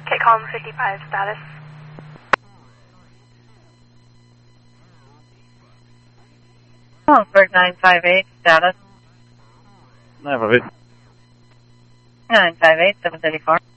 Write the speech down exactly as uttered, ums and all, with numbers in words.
Kit column fifty-five, status. Longford nine five eight, status. nine five eight. nine five eight, seven thirty-four.